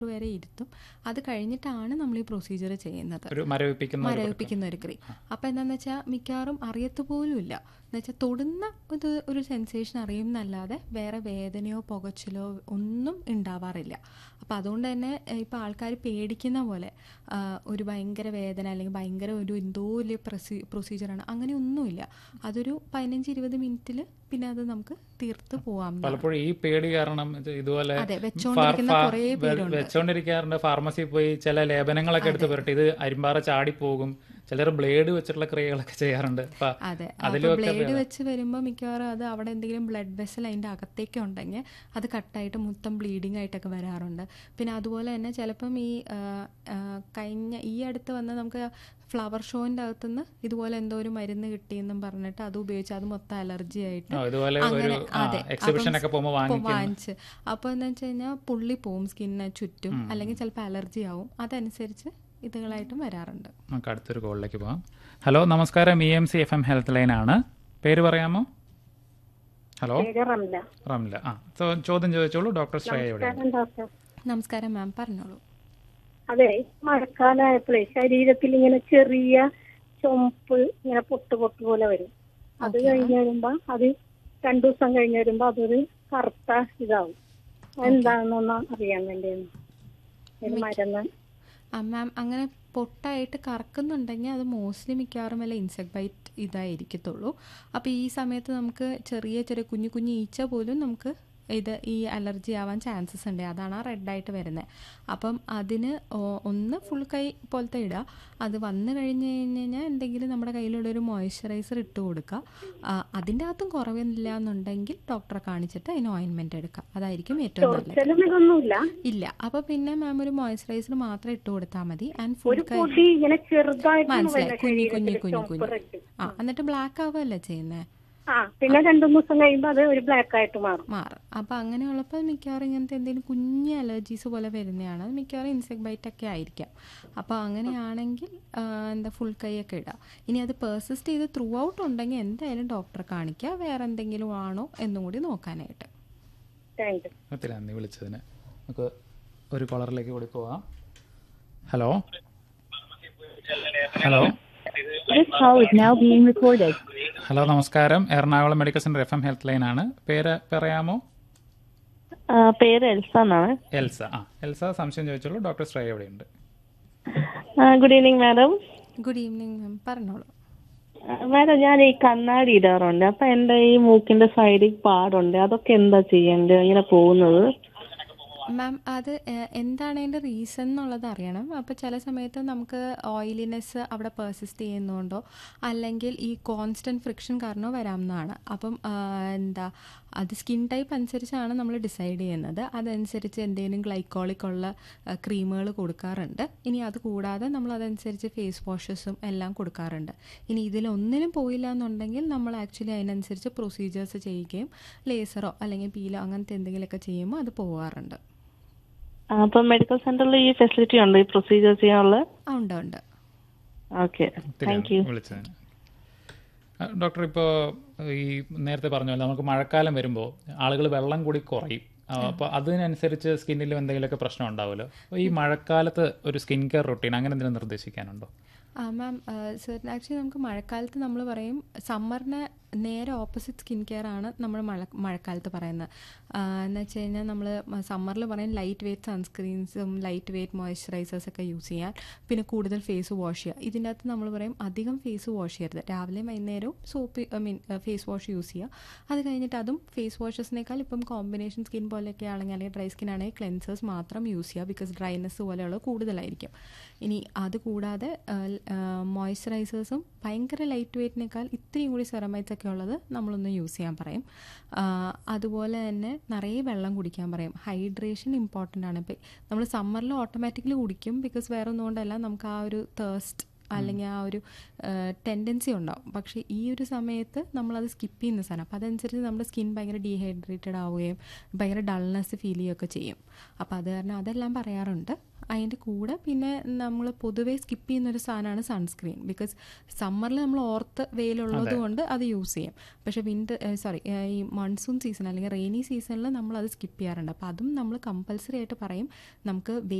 വരെ ഇരുത്തും. അത് കഴിഞ്ഞിട്ടാണ് നമ്മൾ ഈ പ്രൊസീജിയർ ചെയ്യുന്നത്, ഒരു മരവിപ്പിക്കുന്ന ഒരു ക്രീം. അപ്പം എന്താണെന്ന് വെച്ചാൽ മിക്കവാറും അറിയത്തുപോലും ഇല്ല. എന്നുവെച്ചാൽ തൊടുന്ന ഒരു സെൻസേഷൻ അറിയുന്നല്ലാതെ വേറെ വേദനയോ പുകച്ചിലോ ഒന്നും ഉണ്ടാവാറില്ല. അപ്പം അതുകൊണ്ട് തന്നെ ഇപ്പം ആൾക്കാർ പേടിക്കുന്ന പോലെ ഒരു ഭയങ്കര വേദന അല്ലെങ്കിൽ ഭയങ്കര ഒരു എന്തോ വലിയ പ്രൊസീജിയറാണ്, അങ്ങനെ ഒന്നുമില്ല. അതൊരു 15-20 മിനിറ്റിൽ പിന്നെ അത് നമുക്ക് തീർത്ത് പോവാം. പലപ്പോഴും ഈ പേടി കാരണം ഇതുപോലെ വെച്ചോണ്ടിരിക്കാറുണ്ട്. ഫാർമസിയിൽ പോയി ചില ലേപനങ്ങളൊക്കെ എടുത്ത് പുരട്ടി ഇത് അരിമ്പാറ ചാടിപ്പോകും. ചിലർ ബ്ലേഡ് വെച്ചിട്ടുള്ള ക്രിയകളൊക്കെ ചെയ്യാറുണ്ട്. അതെ, ബ്ലേഡ് വെച്ച് വരുമ്പോൾ മിക്കവാറും അത് അവിടെ എന്തെങ്കിലും ബ്ലഡ് വെസൽ അതിൻ്റെ അകത്തേക്ക് ഉണ്ടെങ്കിൽ അത് കട്ടായിട്ട് മൊത്തം ബ്ലീഡിങ് ആയിട്ടൊക്കെ വരാറുണ്ട്. പിന്നെ അതുപോലെ തന്നെ ചിലപ്പം ഈ അടുത്ത് വന്ന് നമുക്ക് ഫ്ലവർ ഷോൻ്റെ അകത്തുനിന്ന് ഇതുപോലെ എന്തോ ഒരു മരുന്ന് കിട്ടിയെന്നും പറഞ്ഞിട്ട് അത് ഉപയോഗിച്ച് അത് മൊത്തം അലർജി ആയിട്ട് അങ്ങനെ വാങ്ങിച്ച് അപ്പോൾ എന്താ വെച്ച് കഴിഞ്ഞാൽ പുള്ളി പോവും സ്കിന്നിന് ചുറ്റും, അല്ലെങ്കിൽ ചിലപ്പോൾ അലർജി ആവും. അതനുസരിച്ച് ഇതുകളായിട്ടും വരാറുണ്ട്. നമുക്ക് അടുത്തൊരു കോളിലേക്ക് പോകാം. ഹലോ, നമസ്കാരം. EMC FM ഹെൽത്ത് ലൈൻ ആണ്. പേര് പറയാമോ? ഹലോ, റംല. ചോദ്യം ചോദിച്ചോളൂ. ഡോക്ടർ ശ്രേയ ഇവിടെ. നമസ്കാരം മാം, പറഞ്ഞോളൂ. അതെ, മഴക്കാലമായപ്പോഴേ ശരീരത്തിൽ ഇങ്ങനെ ചെറിയ ചുമപ്പ് ഇങ്ങനെ പൊട്ട് പോലെ വരും. അത് കഴിഞ്ഞ് വരുമ്പോ അത് 2 ദിവസം കഴിഞ്ഞ് വരുമ്പോ അതൊരു കറുത്ത ഇതാവും. എന്താണെന്നൊന്ന് അറിയാൻ വേണ്ടിയാണ് മരുന്ന്. മാം, അങ്ങനെ പൊട്ടായിട്ട് കറക്കുന്നുണ്ടെങ്കിൽ അത് മോസ്റ്റ്ലി മിക്കവാറും വല്ല ഇൻസെക്ട് ബൈറ്റ് ഇതായിരിക്കത്തുള്ളൂ. അപ്പോൾ ഈ സമയത്ത് നമുക്ക് ചെറിയ കുഞ്ഞു കുഞ്ഞു ഈച്ച പോലും നമുക്ക് ഈ അലർജി ആവാൻ ചാൻസസ് ഉണ്ട്. അതാണ് ആ റെഡായിട്ട് വരുന്നത്. അപ്പം അതിന് ഒന്ന് ഫുൾ കൈ പോലത്തെ ഇടുക. അത് വന്നു കഴിഞ്ഞ് കഴിഞ്ഞാൽ എന്തെങ്കിലും നമ്മുടെ കയ്യിലുള്ളൊരു മോയ്സ്ചറൈസർ ഇട്ട് കൊടുക്കുക. അതിൻ്റെ അകത്തും കുറവില്ല എന്നുണ്ടെങ്കിൽ ഡോക്ടറെ കാണിച്ചിട്ട് അതിന് ഓയിൻമെൻറ്റ് എടുക്കുക. അതായിരിക്കും ഏറ്റവും നല്ലത്. ഇല്ല, അപ്പോൾ പിന്നെ മാം ഒരു മോയ്സ്ചറൈസർ മാത്രം ഇട്ട് കൊടുത്താൽ മതി. ആൻഡ് ഫുൾ കൈ മനസ്സിലായി, കുഞ്ഞു കുഞ്ഞു കുഞ്ഞു കുഞ്ഞു എന്നിട്ട് ബ്ലാക്ക് ആവുകയല്ലേ ചെയ്യുന്നത്. പിന്നെ 2 ദിവസം കഴിയുമ്പോൾ അത് ഒരു ബ്ലാക്ക് ആയിട്ട് മാറും. അപ്പം അങ്ങനെയുള്ളപ്പോൾ മിക്കവാറും ഇങ്ങനത്തെ എന്തെങ്കിലും കുഞ്ഞ് അലർജീസ് പോലെ വരുന്നതാണ്. അത് മിക്കവാറും ഇൻസെക്ട് ബൈറ്റ് ഒക്കെ ആയിരിക്കാം. അപ്പോൾ അങ്ങനെയാണെങ്കിൽ ഫുൾ കൈയൊക്കെ ഇടുക. ഇനി അത് പെർസിസ്റ്റ് ചെയ്ത് ത്രൂ ഔട്ട് ഉണ്ടെങ്കിൽ എന്തായാലും ഡോക്ടറെ കാണിക്കുക, വേറെ എന്തെങ്കിലും ആണോ എന്നും കൂടി നോക്കാനായിട്ട്. നന്ദി വിളിച്ചതിന്. നമുക്ക് ഒരു കോളറിലേക്ക് കൂടി പോവാം. ഹലോ, ഹലോ, നമസ്കാരം. Ernakulam medical centre FM health line ആണ്. പേര് പറയാമോ? പേര് എൽസ എന്നാണ്. എൽസ, സംശയം ചോദിച്ചോളൂ. ഡോക്ടർ ശ്രേയ ഇവിടെയുണ്ട്. Good evening madam. Good evening മാം, പറഞ്ഞോളൂ. മാഡം, ഞാൻ ഈ കണ്ണാടി ഇടാറുണ്ട്. അപ്പൊ എന്റെ ഈ മൂക്കിന്റെ സൈഡിൽ പാടുണ്ട്. അതൊക്കെ എന്താ ചെയ്യേണ്ടത് ഇങ്ങനെ പോകുന്നത്? മാം, അത് എന്താണ് അതിൻ്റെ റീസൺ എന്നുള്ളത് അറിയണം. അപ്പോൾ ചില സമയത്ത് നമുക്ക് ഓയിലിനെസ് അവിടെ പെർസിസ്റ്റ് ചെയ്യുന്നതുകൊണ്ടോ അല്ലെങ്കിൽ ഈ കോൺസ്റ്റൻറ്റ് ഫ്രിക്ഷൻ കാരണമോ വരാവുന്നതാണ്. അപ്പം അത് സ്കിൻ ടൈപ്പ് അനുസരിച്ചാണ് നമ്മൾ ഡിസൈഡ് ചെയ്യുന്നത്. അതനുസരിച്ച് എന്തെങ്കിലും ഗ്ലൈക്കോളിക് ഉള്ള ക്രീമുകൾ കൊടുക്കാറുണ്ട്. ഇനി അത് കൂടാതെ നമ്മൾ അതനുസരിച്ച് ഫേസ് വാഷസും എല്ലാം കൊടുക്കാറുണ്ട്. ഇനി ഇതിലൊന്നിനും പോയില്ല എന്നുണ്ടെങ്കിൽ നമ്മൾ ആക്ച്വലി അതിനനുസരിച്ച് പ്രൊസീജിയേഴ്സ് ചെയ്യുകയും ലേസറോ അല്ലെങ്കിൽ പീലോ അങ്ങനത്തെ എന്തെങ്കിലുമൊക്കെ ചെയ്യുമ്പോൾ അത് പോകാറുണ്ട്. അപ്പം മെഡിക്കൽ സെന്ററിൽ ഈ ഫെസിലിറ്റി ഉണ്ട്, ഈ പ്രൊസീജിയർ ചെയ്യാനുള്ള? ഉണ്ട്. Okay, thank you. ഡോക്ടർ, ഇപ്പോൾ ഈ നേരത്തെ പറഞ്ഞ പോലെ നമുക്ക് മഴക്കാലം വരുമ്പോൾ ആളുകൾ വെള്ളം കൂടി കുറയും. അപ്പോൾ അതിനനുസരിച്ച് സ്കിന്നിലും എന്തെങ്കിലുമൊക്കെ പ്രശ്നം ഉണ്ടാവുമല്ലോ. അപ്പോൾ ഈ മഴക്കാലത്ത് ഒരു സ്കിൻ കെയർ റൊട്ടീൻ അങ്ങനെ എന്തെങ്കിലും നിർദ്ദേശിക്കാനുണ്ടോ? മാം, ആക്ച്വലി നമുക്ക് മഴക്കാലത്ത് നമ്മൾ പറയും സമ്മറിന് നേരെ ഓപ്പോസിറ്റ് സ്കിൻ കെയർ ആണ് നമ്മൾ മഴക്കാലത്ത് പറയുന്നത്. എന്ന് വെച്ച് കഴിഞ്ഞാൽ നമ്മൾ സമ്മറിൽ പറയും light weight സൺസ്ക്രീൻസും light weight മോയ്സ്ചറൈസേഴ്സൊക്കെ use ചെയ്യാൻ, പിന്നെ കൂടുതൽ ഫേസ് വാഷ് ചെയ്യുക. ഇതിൻ്റെ അകത്ത് നമ്മൾ പറയും അധികം ഫേസ് വാഷ് ചെയ്യരുത്. രാവിലെയും വൈകുന്നേരവും ഫേസ് വാഷ് യൂസ് ചെയ്യുക. അത് കഴിഞ്ഞിട്ട് അതും ഫേസ് വാഷസിനേക്കാൾ ഇപ്പം കോമ്പിനേഷൻ സ്കിൻ പോലെയൊക്കെ ആണെങ്കിൽ അല്ലെങ്കിൽ ഡ്രൈ സ്കിൻ ആണെങ്കിൽ ക്ലെൻസേഴ്സ് മാത്രം യൂസ് ചെയ്യുക. ബിക്കോസ് ഡ്രൈനെസ് പോലെയുള്ള കൂടുതലായിരിക്കും. ഇനി അത് കൂടാതെ മോയ്സ്ചറൈസേഴ്സും ഭയങ്കര ലൈറ്റ് വെയ്റ്റിനേക്കാൾ ഇത്രയും കൂടി സെറമൈറ്റ്സ് ഒക്കെ ഉള്ളത് നമ്മളൊന്ന് യൂസ് ചെയ്യാൻ പറയും. അതുപോലെ തന്നെ നിറയെ വെള്ളം കുടിക്കാൻ പറയും. ഹൈഡ്രേഷൻ ഇമ്പോർട്ടൻ്റ് ആണ്. ഇപ്പം നമ്മൾ സമ്മറിൽ ഓട്ടോമാറ്റിക്കലി കുടിക്കും, ബിക്കോസ് വേറെ ഒന്നുകൊണ്ടല്ല, നമുക്ക് ആ ഒരു തേഴ്സ്റ്റ് അല്ലെങ്കിൽ ആ ഒരു ടെൻഡൻസി ഉണ്ടാവും. പക്ഷേ ഈ ഒരു സമയത്ത് നമ്മളത് സ്കിപ്പ് ചെയ്യുന്ന സാധനം. അപ്പോൾ അതനുസരിച്ച് നമ്മുടെ സ്കിൻ ഭയങ്കര ഡീഹൈഡ്രേറ്റഡ് ആവുകയും ഭയങ്കര ഡൾനെസ് ഫീൽ ചെയ്യുകയൊക്കെ ചെയ്യും. അപ്പോൾ അത് കാരണം അതെല്ലാം പറയാറുണ്ട്. അതിൻ്റെ കൂടെ പിന്നെ നമ്മൾ പൊതുവേ സ്കിപ്പ് ചെയ്യുന്നൊരു സാധനമാണ് സൺസ്ക്രീൻ. ബിക്കോസ് സമ്മറിൽ നമ്മൾ ഓർത്ത് വെയിലുള്ളത് കൊണ്ട് അത് യൂസ് ചെയ്യും. പക്ഷേ ഈ മൺസൂൺ സീസൺ അല്ലെങ്കിൽ റെയിനി സീസണിൽ നമ്മൾ അത് സ്കിപ്പ് ചെയ്യാറുണ്ട്. അപ്പോൾ അതും നമ്മൾ കമ്പൽസറി ആയിട്ട് പറയും നമുക്ക്